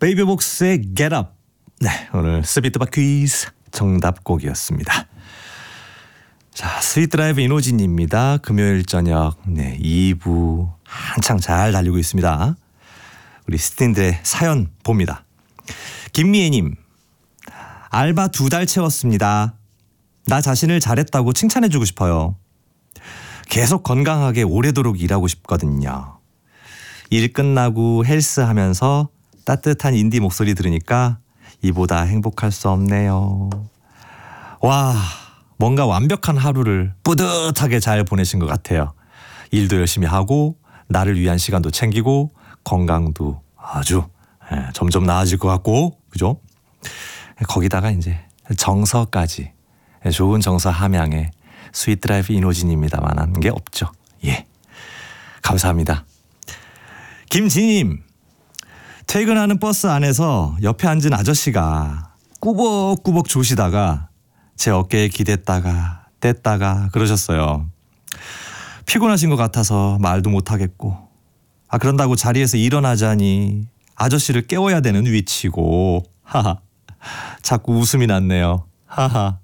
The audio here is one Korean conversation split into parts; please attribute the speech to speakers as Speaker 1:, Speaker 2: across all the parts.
Speaker 1: 베이비복스의 Get Up. 네, 오늘 스피드바 퀴즈 정답곡이었습니다. 자, 스윗드라이브 이노진입니다. 금요일 저녁 2부 한창 잘 달리고 있습니다. 우리 스탠드의 사연 봅니다. 김미애님, 알바 2달 채웠습니다. 나 자신을 잘했다고 칭찬해주고 싶어요. 계속 건강하게 오래도록 일하고 싶거든요. 일 끝나고 헬스하면서 따뜻한 인디 목소리 들으니까 이보다 행복할 수 없네요. 와, 뭔가 완벽한 하루를 뿌듯하게 잘 보내신 것 같아요. 일도 열심히 하고 나를 위한 시간도 챙기고 건강도 아주 점점 나아질 것 같고, 그죠? 거기다가 이제 정서까지, 좋은 정서 함양에 스윗드라이브 이노진입니다만한 게 없죠. 예, 감사합니다. 김진님, 퇴근하는 버스 안에서 옆에 앉은 아저씨가 꾸벅꾸벅 조시다가 제 어깨에 기댔다가 뗐다가 그러셨어요. 피곤하신 것 같아서 말도 못하겠고, 그런다고 자리에서 일어나자니 아저씨를 깨워야 되는 위치고, 하하, 자꾸 웃음이 났네요. 하하.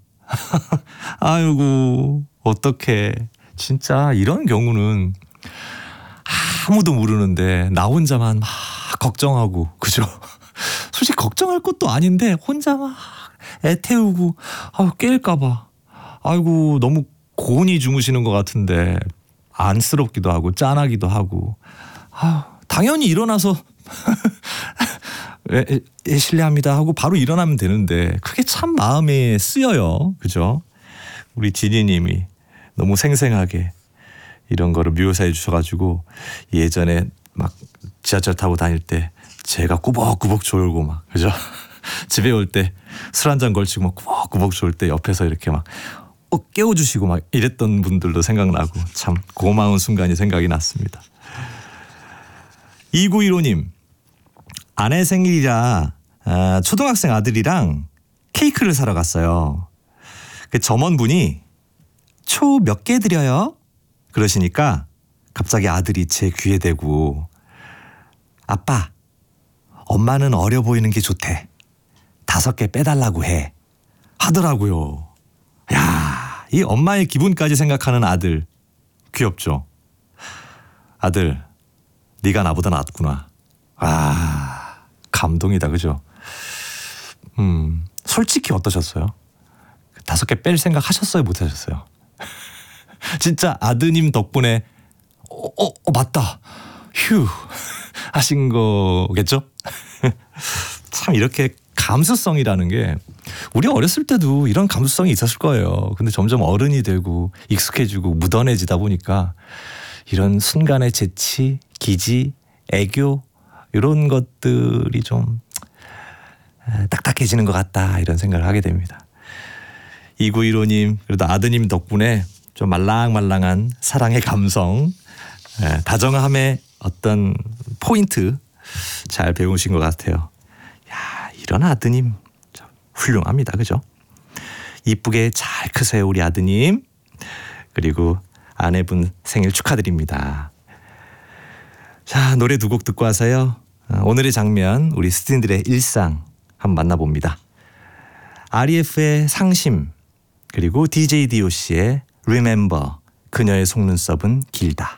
Speaker 1: 아이고, 어떡해. 진짜 이런 경우는 아무도 모르는데 나 혼자만 막 걱정하고, 그죠? 솔직히 걱정할 것도 아닌데 혼자 막 애태우고, 깰까봐. 아이고, 너무 곤히 주무시는 것 같은데 안쓰럽기도 하고 짠하기도 하고. 당연히 일어나서 실례합니다 하고 바로 일어나면 되는데 그게 참 마음에 쓰여요. 그죠? 우리 지니님이 너무 생생하게 이런 거를 묘사해 주셔가지고, 예전에 막 지하철 타고 다닐 때 제가 꾸벅꾸벅 졸고 막, 그죠? 집에 올 때 술 한 잔 걸치고 막 꾸벅꾸벅 졸 때 옆에서 이렇게 막 깨워주시고 막 이랬던 분들도 생각나고 참 고마운 순간이 생각이 났습니다. 2915님, 아내 생일이라 초등학생 아들이랑 케이크를 사러 갔어요. 그 점원분이 초 몇 개 드려요? 그러시니까 갑자기 아들이 제 귀에 대고, 아빠, 엄마는 어려 보이는 게 좋대. 5개 빼달라고 해. 하더라고요. 야, 이 엄마의 기분까지 생각하는 아들, 귀엽죠? 아들, 네가 나보다 낫구나. 감동이다, 그죠? 솔직히 어떠셨어요? 5개 뺄 생각 하셨어요, 못 하셨어요? 진짜 아드님 덕분에 맞다, 휴 하신 거겠죠? 참 이렇게 감수성이라는 게, 우리 어렸을 때도 이런 감수성이 있었을 거예요. 근데 점점 어른이 되고 익숙해지고 무던해지다 보니까 이런 순간의 재치, 기지, 애교 이런 것들이 좀 딱딱해지는 것 같다, 이런 생각을 하게 됩니다. 2915님, 그래도 아드님 덕분에 좀 말랑말랑한 사랑의 감성, 다정함의 어떤 포인트 잘 배우신 것 같아요. 야, 이런 아드님 훌륭합니다, 그죠? 이쁘게 잘 크세요, 우리 아드님. 그리고 아내분 생일 축하드립니다. 자, 노래 2곡 듣고 와서요, 오늘의 장면, 우리 스틴들의 일상 한번 만나봅니다. REF의 상심, 그리고 DJ DOC의 Remember, 그녀의 속눈썹은 길다.